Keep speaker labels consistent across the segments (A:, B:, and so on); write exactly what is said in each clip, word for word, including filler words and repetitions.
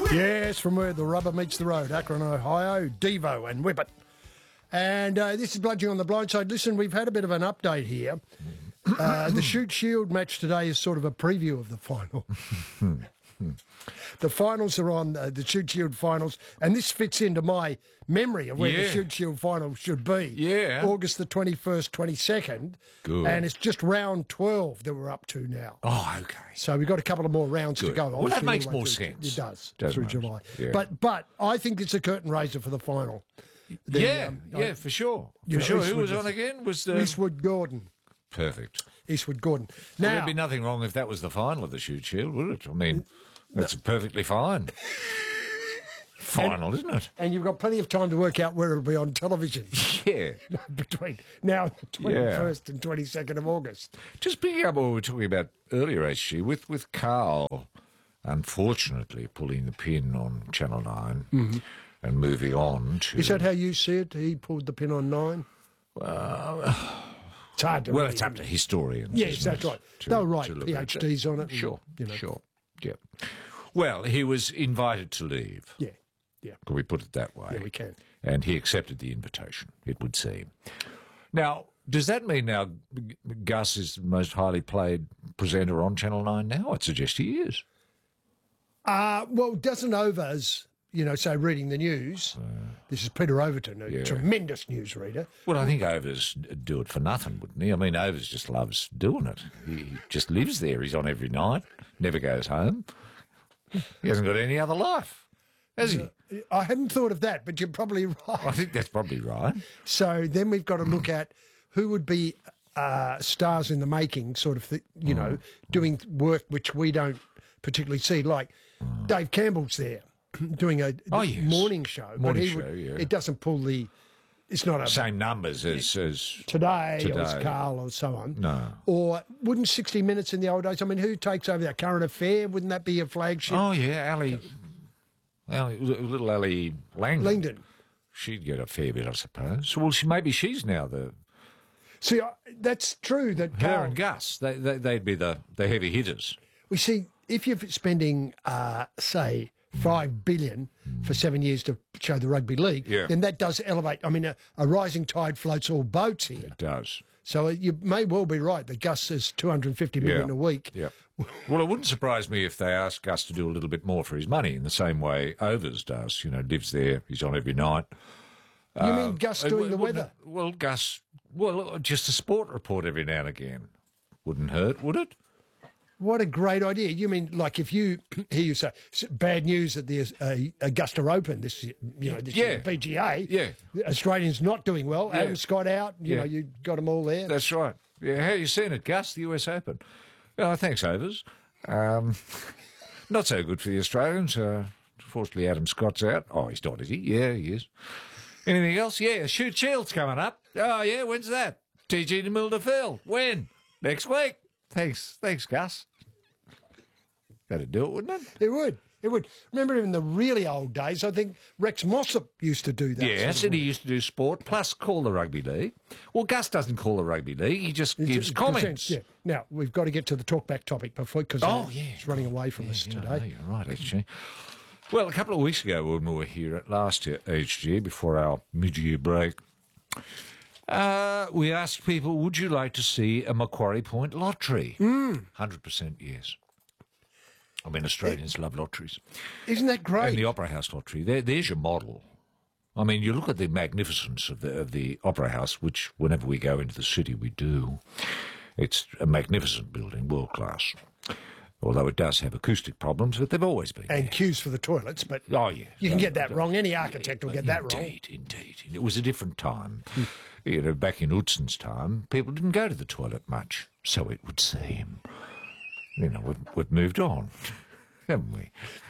A: Yes, from where the rubber meets the road, Akron, Ohio, Devo and Whippet. And uh, this is Bludging on the Blind Side. Listen, we've had a bit of an update here. Uh, the Shoot Shield match today is sort of a preview of the final. The finals are on, uh, the Shoot Shield finals, and this fits into my memory of where
B: Yeah.
A: the Shoot Shield final should be.
B: Yeah.
A: August the twenty-first, twenty-second.
B: Good.
A: And it's just round twelve that we're up to now.
B: Oh, okay.
A: So we've got a couple of more rounds to
B: Good.
A: go.
B: Well,
A: obviously,
B: that makes
A: all the way
B: more
A: through-
B: sense.
A: It does,
B: Does
A: through
B: make-
A: July.
B: yeah.
A: But but I think it's a curtain raiser for the final. The,
B: yeah,
A: um,
B: yeah,
A: I-
B: for sure.
A: you
B: For
A: know,
B: sure. Who
A: Eastwood
B: was
A: was-
B: on again? Was the
A: Eastwood Gordon.
B: perfect.
A: Eastwood Gordon.
B: Well,
A: Now,
B: there'd be nothing wrong if that was the final of the Shoot Shield, would it? I mean, that's perfectly fine. Final, isn't it?
A: and you've got plenty of time to work out where it'll be on television
B: Yeah.
A: between now and the twenty-first and twenty-second of August.
B: Just picking up what we were talking about earlier, H G, with, with Carl, unfortunately, pulling the pin on Channel nine and moving on to...
A: Is that how you see it? He pulled the pin on nine? It's hard to
B: Well,
A: read.
B: it's up to historians.
A: Yes,
B: isn't
A: that's
B: it,
A: right.
B: to-
A: They'll write
B: to look at
A: PhDs
B: that.
A: on it. and,
B: Sure,
A: you know.
B: sure, yeah. Well, he was invited to leave.
A: Yeah, yeah,
B: Can we put it that way?
A: yeah, we can.
B: And he accepted the invitation, it would seem. Now, does that mean now G- Gus is the most highly played presenter on Channel nine now? I'd suggest he is.
A: Uh, well, doesn't Overs, you know, say reading the news, this is Peter Overton, a
B: Yeah.
A: tremendous newsreader.
B: Well, I think Overs do it for nothing, wouldn't he? I mean, Overs just loves doing it. He just lives there. He's on every night, never goes home. He hasn't got any other life, has he?
A: I hadn't thought of that, but you're probably
B: I
A: right.
B: think that's probably right.
A: So then we've got to look at who would be uh, stars in the making, sort of, th- you know, doing work which we don't particularly see. Like Dave Campbell's there doing a
B: Oh, yes.
A: morning show. but
B: Morning
A: he
B: show,
A: would,
B: yeah.
A: It doesn't pull the, it's not a
B: Same numbers as... as
A: today, or
B: Today.
A: Carl or so on.
B: No.
A: Or wouldn't sixty Minutes in the old days, I mean, who takes over that Current Affair? Wouldn't that be a flagship?
B: Oh, yeah, Ali... Ali little Ali Langdon.
A: Langdon.
B: She'd get a fair bit, I suppose. Well, she, maybe she's now the...
A: See, I- that's true that
B: Her
A: Carl,
B: and Gus, they, they, they'd be the, the heavy hitters.
A: we see, if you're spending, uh, say, five billion for seven years to show the rugby league,
B: Yeah.
A: then that does elevate. I mean, a, a rising tide floats all boats here.
B: It does.
A: So you may well be right that Gus is two hundred fifty million
B: Yeah.
A: a week.
B: Yeah. Well, it wouldn't surprise me if they asked Gus to do a little bit more for his money in the same way Overs does. You know, lives there, he's on every night.
A: You mean Gus
B: Uh,
A: doing the
B: wouldn't
A: weather?
B: it- Well, Gus, well, just a sport report every now and again. Wouldn't hurt, would it?
A: What a great idea. You mean, like, if you hear you say, "S- bad news at the uh, Augusta Open, this, you know, this
B: Yeah.
A: year, P G A,
B: Yeah.
A: the Australians not doing well,
B: Yeah.
A: Adam Scott out, you
B: Yeah.
A: know, you got them all there.
B: That's right. Yeah, how you seen it, Gus, the U S Open? Oh, thanks, Overs. Um, not so good for the Australians. Uh, fortunately, Adam Scott's out. Oh, he's not, is he? Yeah, he is. Anything else? Yeah, Shoot Shield's coming up. Oh, yeah, when's that? T G to Milderfield. When? Next week. Thanks. Thanks, Gus. That'd do it, wouldn't it?
A: It would. It would. Remember in the really old days, I think Rex Mossop used to do that.
B: Yes,
A: sort
B: and
A: of
B: he used to do sport, plus call the rugby league. Well, Gus doesn't call the rugby league. He just
A: work.
B: gives
A: It
B: comments.
A: presents- Yeah. Now, we've got to get to the talkback topic before, because
B: Oh, yeah.
A: it's running away from us
B: Yeah,
A: today.
B: no, you're right, H G. Well, a couple of weeks ago when we were here at last year, H G, before our mid-year break, uh, we asked people, would you like to see a Macquarie Point lottery?
A: Hmm.
B: one hundred percent yes. I mean, Australians love lotteries.
A: Isn't that great?
B: And the Opera House lottery, there, there's your model. I mean, you look at the magnificence of the, of the Opera House, which whenever we go into the city we do. It's a magnificent building, world class. Although it does have acoustic problems, but they've always been
A: and
B: there.
A: queues for the toilets, but
B: Oh, yeah.
A: you can
B: No,
A: get that
B: no,
A: wrong. Any architect will get that wrong.
B: Indeed, indeed. It was a different time. You know, back in Utzon's time, people didn't go to the toilet much, so it would seem. You know, we've, we've moved on, haven't we?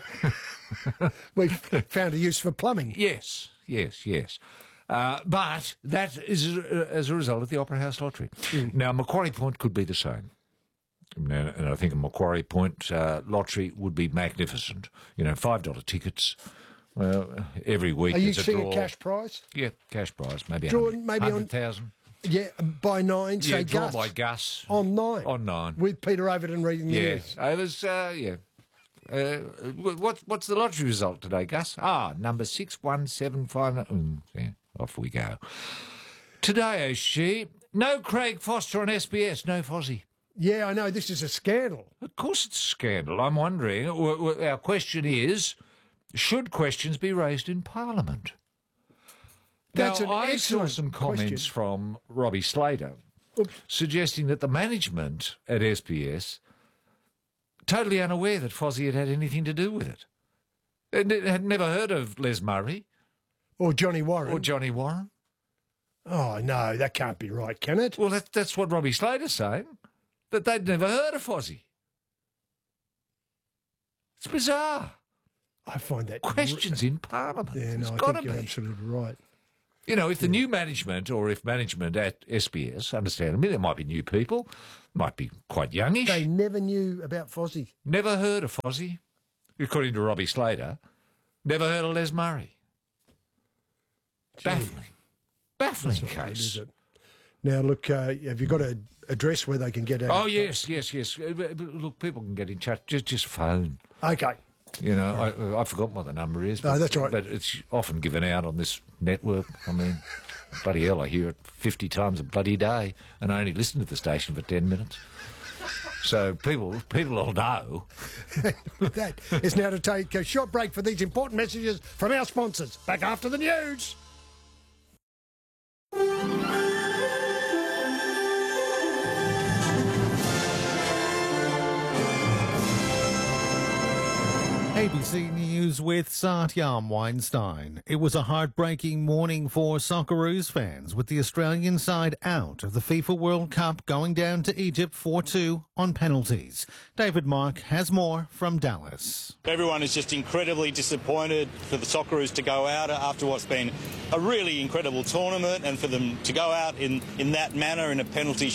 A: We've found a use for plumbing.
B: Yes, yes, yes. Uh, but that is uh, as a result of the Opera House lottery. Now, Macquarie Point could be the same. Now, and I think a Macquarie Point uh, lottery would be magnificent. You know, five dollar tickets. Well, every week
A: Are you
B: there's a
A: seeing
B: draw.
A: a cash prize?
B: Yeah, cash prize, maybe
A: Draw
B: one
A: maybe on-
B: hundred thousand.
A: Yeah, by nine,
B: Yeah,
A: say
B: draw
A: Gus.
B: by Gus.
A: On nine.
B: On nine.
A: With Peter Overton reading the
B: Yeah,
A: news.
B: it was, uh, yeah. Uh, what, what's the lottery result today, Gus? Ah, number six one seven five. Mm, yeah, off we go. Today, she no Craig Foster on S B S, no Fozzie.
A: Yeah, I know. This is a scandal.
B: Of course it's a scandal. I'm wondering, w- w- our question is, should questions be raised in Parliament?
A: That's
B: now,
A: an
B: I saw
A: excellent
B: some comments
A: question.
B: from Robbie Slater
A: Oops.
B: suggesting that the management at S B S totally unaware that Fozzie had had anything to do with it. And it had never heard of Les Murray
A: Or Johnny Warren.
B: or Johnny Warren.
A: Oh, no, that can't be right, can it?
B: Well, that, that's what Robbie Slater's saying, that they'd never heard of Fozzie. It's bizarre.
A: I find that...
B: Questions in Parliament.
A: Yeah,
B: It's
A: no, I
B: got to
A: think you're
B: be.
A: absolutely right.
B: You know, if the new management or if management at S B S, understand me, there might be new people, might be quite youngish,
A: They never knew about Fozzie.
B: never heard of Fozzie, according to Robbie Slater, never heard of Les Murray. Baffling. Baffling
A: That's not right,
B: case.
A: is it? Now, look, uh, have you got an address where they can get...
B: Oh, yes, yes, yes. Uh, but- but Look, people can get in touch. Just, just phone.
A: Okay.
B: You know, I, I've forgotten what the number is. But,
A: No, that's all right.
B: But it's often given out on this network. I mean, bloody hell, I hear it fifty times a bloody day, and I only listen to the station for ten minutes. So people, people will know.
A: With that, it's now to take a short break for these important messages from our sponsors. Back after the news.
C: A B C News with Satyam Weinstein. It was a heartbreaking morning for Socceroos fans, with the Australian side out of the FIFA World Cup, going down to Egypt four two on penalties. David Mark has more from Dallas.
D: Everyone is just incredibly disappointed for the Socceroos to go out after what's been a really incredible tournament, and for them to go out in, in that manner in a penalty